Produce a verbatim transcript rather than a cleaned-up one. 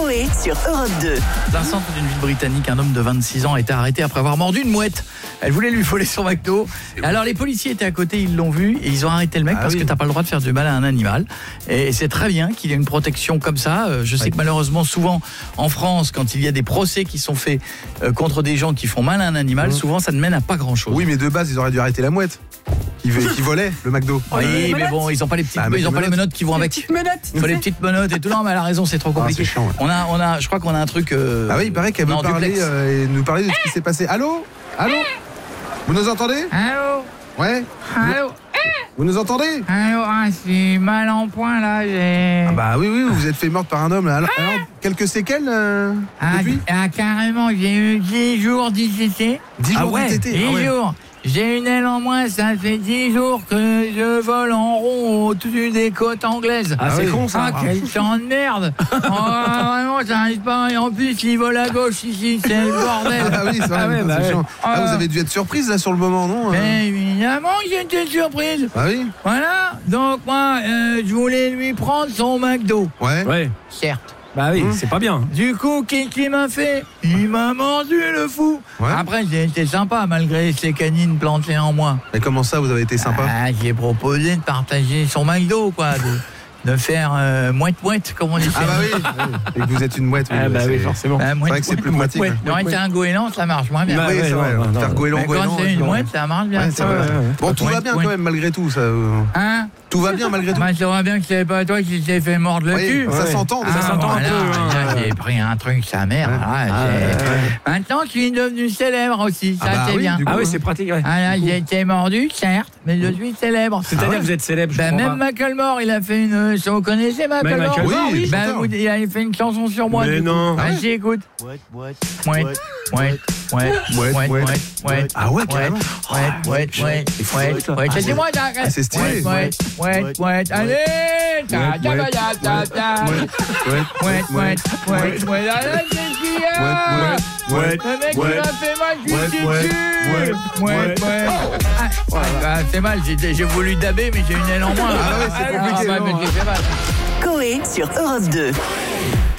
Coé sur Europe deux. Dans le centre d'une ville britannique, un homme de vingt-six ans a été arrêté après avoir mordu une mouette. Elle voulait lui voler son McDo. Alors les policiers étaient à côté, ils l'ont vu et ils ont arrêté le mec ah parce oui. que t'as pas le droit de faire du mal à un animal. Et c'est très bien qu'il y ait une protection comme ça. Je sais ouais. que malheureusement souvent en France, quand il y a des procès qui sont faits contre des gens qui font mal à un animal, mmh. souvent ça ne mène à pas grand chose. Oui, mais de base ils auraient dû arrêter la mouette qui, qui volait le McDo. Oui, mais menottes. Bon, ils ont pas les petites, bah, ils ont pas les menottes qui vont les avec. Petites menottes. Il faut les petites menottes et tout. Non, mais elle a raison, c'est trop compliqué. Ah, c'est chiant, ouais. On a, on a, je crois qu'on a un truc. Euh... Ah oui, il paraît qu'elle veut parler euh, et nous parler de ce qui s'est passé. Allô, allô, vous nous entendez? Allô. Ouais. Allô. Vous nous entendez? Allô, ah, c'est mal en point là. J'ai... Ah bah oui, oui, vous êtes fait morte par un homme. Là. Alors, ah alors quelques séquelles euh, ah, depuis ah, carrément, j'ai eu dix jours d'I T T. dix jours ah ouais, d'I T T dix ah ouais. jours. J'ai une aile en moins, ça fait dix jours que je vole en rond au-dessus des côtes anglaises. Ah, c'est oui. con ça. Ah, quel temps de merde. Oh, vraiment, ça n'arrive pas. Et en plus, il vole à gauche ici, c'est le bordel. Ah oui, c'est vrai, ah, ouais, bah, ouais. ah, vous avez dû être surprise là sur le moment, non? Mais évidemment, j'étais surprise. Ah oui. Voilà, donc moi, euh, je voulais lui prendre son McDo. Ouais. Ouais. Certes. Bah oui, mmh. c'est pas bien. Du coup, qu'est-ce qu'il m'a fait? Il m'a mordu le fou. Ouais. Après, j'ai été sympa malgré ses canines plantées en moi. Mais comment ça, vous avez été sympa? Ah, j'ai proposé de partager son McDo, quoi. De, de faire euh, mouette-mouette, comme on dit. Ah bah oui. Et que vous êtes une mouette. Ah bah oui, forcément. Bah, c'est vrai que c'est plus pratique. Non, c'est un goéland, ça marche moins bien. Bah, oui, c'est vrai. Faire goéland, goéland. Quand c'est une mouette, ça marche bien. Ouais, c'est vrai. Bon, tout va bien quand même malgré tout, ça. Hein? Tout va bien malgré tout. Bah, ça va bien que c'est pas toi qui t'es fait mordre le oui, cul. Ça ouais. s'entend, ah, ça s'entend voilà, un peu. Là, j'ai pris un truc, sa mère. Ouais. Là, ah, ouais. Maintenant, je suis devenu célèbre aussi. Ça, ah bah c'est oui, bien. Coup, ah oui, c'est pratique. Ouais. Ah là, j'ai été mordu, certes, mais je suis célèbre. C'est-à-dire ah ouais. que vous êtes célèbre, je bah, même pas. Macklemore, il a fait une. Vous connaissez Macklemore? Oui, oui. Bah, vous, il a fait une chanson sur moi. Mais non. Ah, j'écoute. Ouais, ouais, ouais, ouais, ouais, ouais, ouais, ouais. Ah ouais, carrément. Ouais, ouais, ouais, ouais, ouais. C'est moi, ah, c'est stylé. Ouais, ouais, ouais. Allez, ta ta ta ta ta. Ouais, ouais, ouais, ouais, ouais. Là, c'est qui a? Ouais, le mec qui m'a fait mal, je suis dessus. Ouais, ouais. Ah, c'est mal. J'ai voulu daber, mais j'ai une aile en moins. Ah ouais, c'est compliqué. Coé sur Europe deux.